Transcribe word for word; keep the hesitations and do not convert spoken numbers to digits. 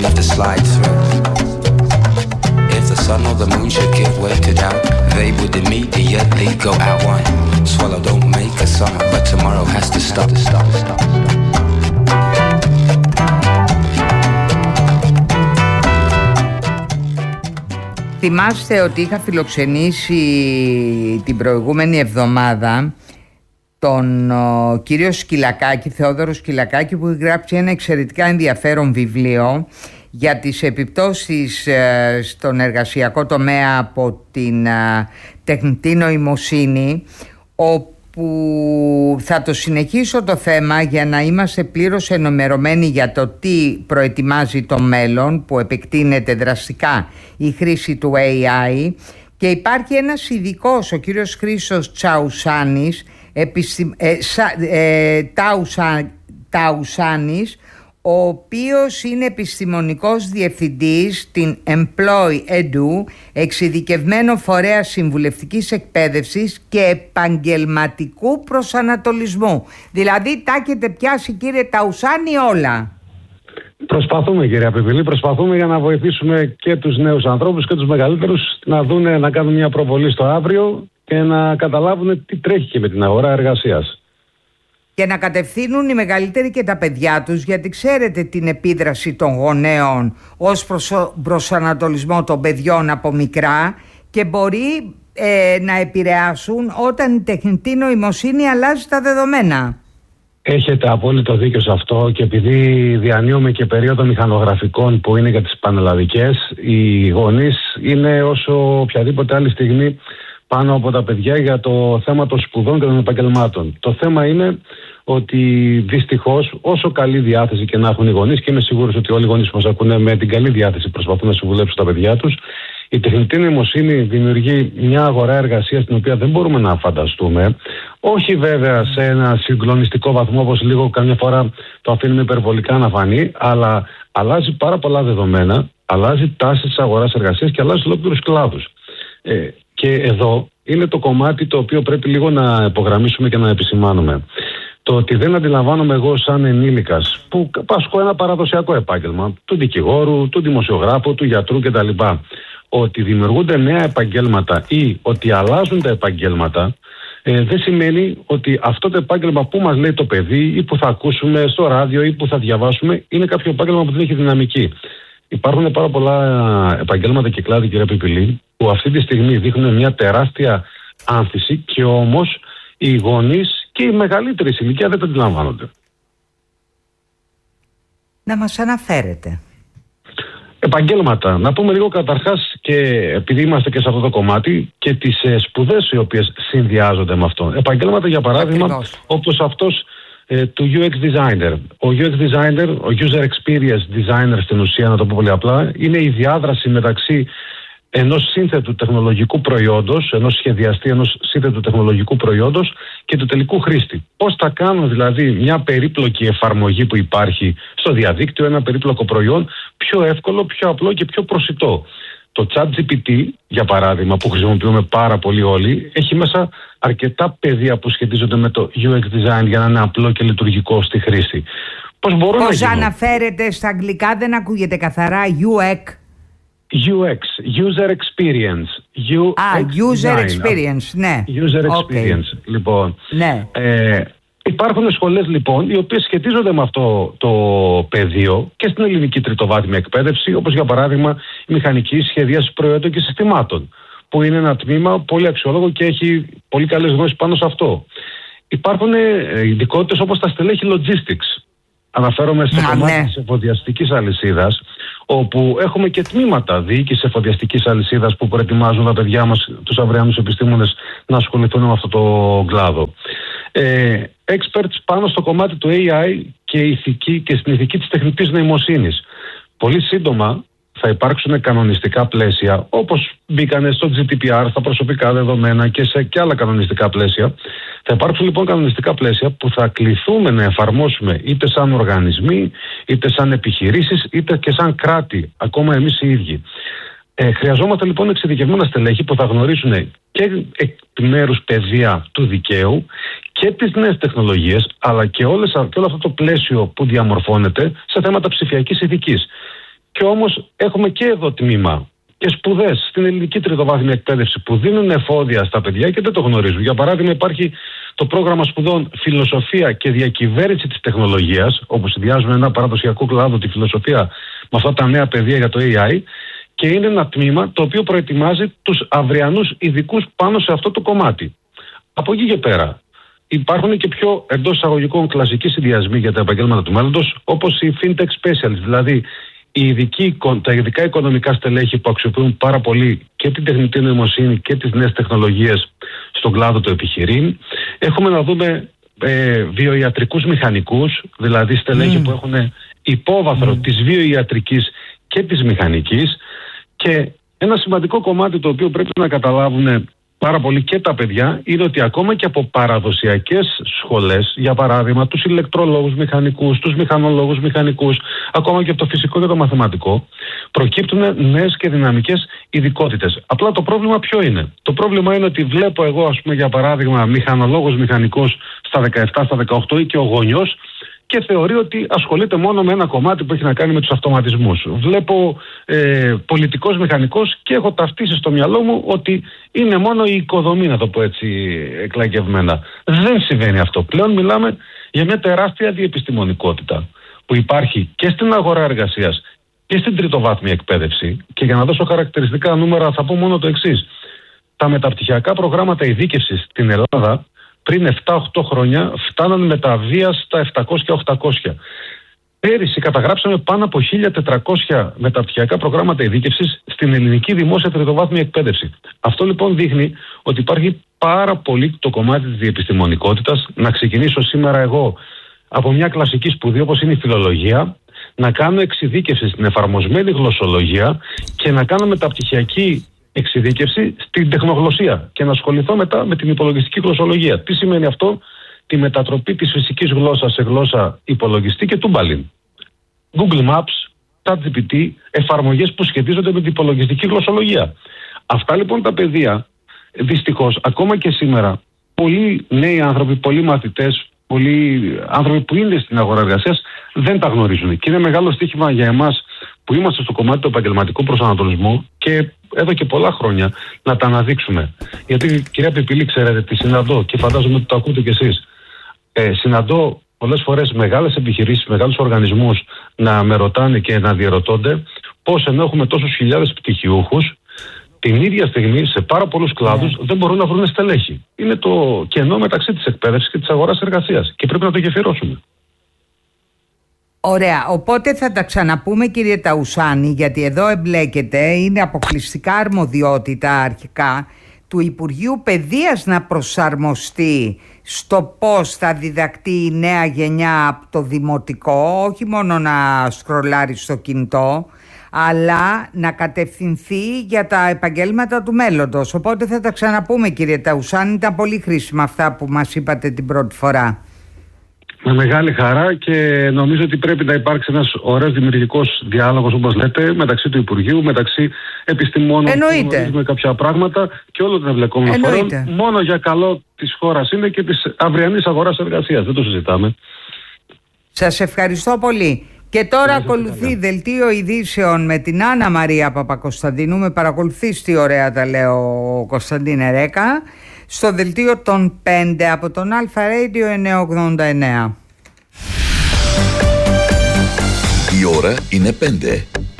you'll have to slide through. If the sun or the moon should give way to doubt, they would immediately go out. One swallow don't make a summer, but tomorrow has to stop, to stop, to stop. Θυμάστε ότι είχα φιλοξενήσει την προηγούμενη εβδομάδα τον ο, κύριο Σκυλακάκη, Θεόδωρο Σκυλακάκη, που έχει γράψει ένα εξαιρετικά ενδιαφέρον βιβλίο για τις επιπτώσεις ε, στον εργασιακό τομέα από την ε, τεχνητή νοημοσύνη, όπου θα το συνεχίσω το θέμα για να είμαστε πλήρως ενημερωμένοι για το τι προετοιμάζει το μέλλον, που επεκτείνεται δραστικά η χρήση του έι άι, και υπάρχει ένας ειδικός, ο κύριος Χρήστος Τσαουσάνης, επιστη... ε, σα... ε, Ταουσα... Ταουσάνης, ο οποίος είναι επιστημονικός διευθυντής στην Employ Edu, εξειδικευμένο φορέα συμβουλευτικής εκπαίδευσης και επαγγελματικού προσανατολισμού. Δηλαδή τα έχετε πιάσει, κύριε Ταουσάνη, όλα. Προσπαθούμε, κύριε Πεπιλή, προσπαθούμε για να βοηθήσουμε και τους νέους ανθρώπους και τους μεγαλύτερους να δούνε, να κάνουν μια προβολή στο αύριο και να καταλάβουν τι τρέχει και με την αγορά εργασίας. Και να κατευθύνουν οι μεγαλύτεροι και τα παιδιά τους, γιατί ξέρετε την επίδραση των γονέων ως προσανατολισμό των παιδιών από μικρά, και μπορεί ε, να επηρεάσουν όταν η τεχνητή νοημοσύνη αλλάζει τα δεδομένα. Έχετε απόλυτο δίκιο σε αυτό, και επειδή διανύουμε και περίοδο μηχανογραφικών που είναι για τις πανελλαδικές, οι γονείς είναι όσο οποιαδήποτε άλλη στιγμή πάνω από τα παιδιά για το θέμα των σπουδών και των επαγγελμάτων. Το θέμα είναι ότι δυστυχώς, όσο καλή διάθεση και να έχουν οι γονείς, και είμαι σίγουρος ότι όλοι οι γονείς που μας ακούνε με την καλή διάθεση προσπαθούν να συμβουλέψουν τα παιδιά τους, η τεχνητή νοημοσύνη δημιουργεί μια αγορά εργασίας την οποία δεν μπορούμε να φανταστούμε. Όχι βέβαια σε ένα συγκλονιστικό βαθμό, όπως λίγο καμιά φορά το αφήνουμε υπερβολικά να φανεί, αλλά αλλάζει πάρα πολλά δεδομένα, αλλάζει τάσεις της αγοράς εργασίας και αλλάζει ολόκληρους κλάδους. Ε, και εδώ είναι το κομμάτι το οποίο πρέπει λίγο να υπογραμμίσουμε και να επισημάνουμε. Το ότι δεν αντιλαμβάνομαι εγώ σαν ενήλικας που ασκώ ένα παραδοσιακό επάγγελμα του δικηγόρου, του δημοσιογράφου, του γιατρού κτλ. Ότι δημιουργούνται νέα επαγγέλματα ή ότι αλλάζουν τα επαγγέλματα, ε, δεν σημαίνει ότι αυτό το επάγγελμα που μας λέει το παιδί ή που θα ακούσουμε στο ράδιο ή που θα διαβάσουμε είναι κάποιο επάγγελμα που δεν έχει δυναμική. Υπάρχουν πάρα πολλά επαγγέλματα και κλάδοι, κύριε Πιπιλή, που αυτή τη στιγμή δείχνουν μια τεράστια άνθηση, και όμως οι γονείς και οι μεγαλύτεροι σε ηλικία δεν τα αντιλαμβάνονται. Να μας αναφέρετε. Επαγγέλματα. Να πούμε λίγο καταρχάς, και επειδή είμαστε και σε αυτό το κομμάτι, και τις ε, σπουδές οι οποίες συνδυάζονται με αυτό. Επαγγέλματα, για παράδειγμα, ακριβώς, όπως αυτός ε, του γιου εξ designer. Ο γιου εξ designer, ο user experience designer στην ουσία, να το πω πολύ απλά, είναι η διάδραση μεταξύ ενός σύνθετου τεχνολογικού προϊόντος, ενός σχεδιαστή ενός σύνθετου τεχνολογικού προϊόντος και του τελικού χρήστη. Πώς θα κάνω δηλαδή μια περίπλοκη εφαρμογή που υπάρχει στο διαδίκτυο, ένα περίπλοκο προϊόν, πιο εύκολο, πιο απλό και πιο προσιτό. Το ChatGPT, για παράδειγμα, που χρησιμοποιούμε πάρα πολύ όλοι, έχει μέσα αρκετά πεδία που σχετίζονται με το γιου εξ design για να είναι απλό και λειτουργικό στη χρήση. Πώς μπορώ να γίνω? Αναφέρεται στα αγγλικά, δεν ακούγεται καθαρά γιου εξ. γιου εξ, User Experience. Α, User Experience, ναι. User Experience, okay. Λοιπόν. Ναι. Ε, υπάρχουν σχολές, λοιπόν, οι οποίες σχετίζονται με αυτό το πεδίο και στην ελληνική τριτοβάθμια εκπαίδευση, όπως για παράδειγμα η μηχανική σχεδίαση προϊόντων και συστημάτων, που είναι ένα τμήμα πολύ αξιόλογο και έχει πολύ καλές γνώσεις πάνω σε αυτό. Υπάρχουν ειδικότητες όπως τα στελέχη logistics. Αναφέρομαι στο κομμάτι ναι. της εφοδιαστικής αλυσίδας, όπου έχουμε και τμήματα διοίκησης εφοδιαστικής αλυσίδας που προετοιμάζουν τα παιδιά μας, τους αυριανούς επιστήμονες, να ασχοληθούν με αυτό το κλάδο. Ε, experts πάνω στο κομμάτι του έι άι και, ηθική, και στην ηθική της τεχνητής νοημοσύνης. Πολύ σύντομα θα υπάρξουν κανονιστικά πλαίσια, όπως μπήκανε στο τζι ντι πι αρ, στα προσωπικά δεδομένα και σε και άλλα κανονιστικά πλαίσια. Θα υπάρξουν λοιπόν κανονιστικά πλαίσια που θα κληθούμε να εφαρμόσουμε είτε σαν οργανισμοί, είτε σαν επιχειρήσεις, είτε και σαν κράτη, ακόμα εμείς οι ίδιοι. Ε, χρειαζόμαστε λοιπόν εξειδικευμένα στελέχη που θα γνωρίσουν και επιμέρους πεδία του δικαίου και τις νέες τεχνολογίες, αλλά και, όλες, και όλο αυτό το πλαίσιο που διαμορφώνεται σε θέματα ψηφιακής ηθικής. Και όμως έχουμε και εδώ τμήμα και σπουδές στην ελληνική τριτοβάθμια εκπαίδευση που δίνουν εφόδια στα παιδιά και δεν το γνωρίζουν. Για παράδειγμα, υπάρχει το πρόγραμμα σπουδών Φιλοσοφία και Διακυβέρνηση της Τεχνολογίας, όπου συνδυάζουν ένα παραδοσιακό κλάδο, τη φιλοσοφία, με αυτά τα νέα παιδεία για το έι άι, και είναι ένα τμήμα το οποίο προετοιμάζει τους αυριανούς ειδικούς πάνω σε αυτό το κομμάτι. Από εκεί και πέρα, υπάρχουν και πιο εντός εισαγωγικών κλασικοί συνδυασμοί για τα επαγγέλματα του μέλλοντος, όπως οι fintech specialists, δηλαδή οι ειδικοί, τα ειδικά οικονομικά στελέχη που αξιοποιούν πάρα πολύ και την τεχνητή νοημοσύνη και τις νέες τεχνολογίες στον κλάδο του επιχειρήν. Έχουμε να δούμε ε, βιοιατρικούς μηχανικούς, δηλαδή στελέχη mm. που έχουν υπόβαθρο mm. της βιοιατρικής και της μηχανικής. Και ένα σημαντικό κομμάτι το οποίο πρέπει να καταλάβουν πάρα πολύ και τα παιδιά είναι ότι ακόμα και από παραδοσιακές σχολές, για παράδειγμα τους ηλεκτρολόγους μηχανικούς, τους μηχανολόγους μηχανικούς, ακόμα και από το φυσικό και το μαθηματικό, προκύπτουν νέες και δυναμικές ειδικότητες. Απλά το πρόβλημα ποιο είναι? Το πρόβλημα είναι ότι βλέπω εγώ, ας πούμε, για παράδειγμα, μηχανολόγος μηχανικός στα δεκαεπτά, στα δεκαοκτώ ή και ο γονιός, και θεωρεί ότι ασχολείται μόνο με ένα κομμάτι που έχει να κάνει με τους αυτοματισμούς. Βλέπω ε, πολιτικός μηχανικός και έχω ταυτίσει στο μυαλό μου ότι είναι μόνο η οικοδομή, να το πω έτσι εκλαγευμένα. Δεν συμβαίνει αυτό. Πλέον μιλάμε για μια τεράστια διεπιστημονικότητα που υπάρχει και στην αγορά εργασίας και στην τριτοβάθμια εκπαίδευση. Και για να δώσω χαρακτηριστικά νούμερα θα πω μόνο το εξής. Τα μεταπτυχιακά προγράμματα ειδίκευσης στην Ελλάδα πριν επτά οχτώ χρόνια φτάνανε με τα βία στα επτακόσια οχτακόσια. Πέρυσι καταγράψαμε πάνω από χίλια τετρακόσια μεταπτυχιακά προγράμματα ειδίκευσης στην ελληνική δημόσια τριτοβάθμια εκπαίδευση. Αυτό λοιπόν δείχνει ότι υπάρχει πάρα πολύ το κομμάτι της διεπιστημονικότητας. Να ξεκινήσω σήμερα εγώ από μια κλασική σπουδή όπως είναι η φιλολογία, να κάνω εξειδίκευση στην εφαρμοσμένη γλωσσολογία και να κάνω μεταπτυχιακή εξειδίκευση στην τεχνογλωσσία και να ασχοληθώ μετά με την υπολογιστική γλωσσολογία. Τι σημαίνει αυτό? Τη μετατροπή της φυσικής γλώσσας σε γλώσσα υπολογιστή και τούμπαλιν. Google Maps, ChatGPT, εφαρμογές που σχετίζονται με την υπολογιστική γλωσσολογία. Αυτά λοιπόν τα παιδεία, δυστυχώς, ακόμα και σήμερα, πολλοί νέοι άνθρωποι, πολλοί μαθητές, πολλοί άνθρωποι που είναι στην αγορά εργασίας δεν τα γνωρίζουν. Και είναι μεγάλο στοίχημα για εμάς που είμαστε στο κομμάτι του επαγγελματικού προσανατολισμού και εδώ και πολλά χρόνια να τα αναδείξουμε. Γιατί, κυρία Πιπίλη, ξέρετε, τη συναντώ και φαντάζομαι ότι το ακούτε κι εσείς. Ε, συναντώ πολλές φορές μεγάλες επιχειρήσεις, μεγάλους οργανισμούς να με ρωτάνε και να διερωτώνται πώς ενώ έχουμε τόσους χιλιάδες πτυχιούχους, την ίδια στιγμή σε πάρα πολλούς κλάδους yeah. δεν μπορούν να βρουν στελέχη. Είναι το κενό μεταξύ της εκπαίδευσης και της αγοράς εργασίας και πρέπει να το γεφυρώσουμε. Ωραία, οπότε θα τα ξαναπούμε, κύριε Ταουσάνη, γιατί εδώ εμπλέκεται, είναι αποκλειστικά αρμοδιότητα αρχικά του Υπουργείου Παιδείας να προσαρμοστεί στο πώς θα διδακτεί η νέα γενιά από το δημοτικό, όχι μόνο να σκρολάρει στο κινητό, αλλά να κατευθυνθεί για τα επαγγέλματα του μέλλοντος. Οπότε θα τα ξαναπούμε, κύριε Ταουσάνη, ήταν πολύ χρήσιμα αυτά που μας είπατε την πρώτη φορά. Με μεγάλη χαρά, και νομίζω ότι πρέπει να υπάρξει ένας ωραίος δημιουργικός διάλογος, όπως λέτε, μεταξύ του Υπουργείου, μεταξύ επιστημόνων που γνωρίζουμε κάποια πράγματα και όλων των εμπλεκόμενων φορέων. Μόνο για καλό της χώρας είναι και της αυριανής αγοράς εργασίας. Δεν το συζητάμε. Σας ευχαριστώ πολύ. Και τώρα ακολουθεί δελτίο ειδήσεων με την Άννα Μαρία Παπακοσταντίνου. Με παρακολουθείς τι ωραία τα λέω, Κωνσταντίνε Ρέκα. Στο δελτίο των πέντε από τον Αλφα Radio εννιακόσια ογδόντα εννέα. Η ώρα είναι πέντε.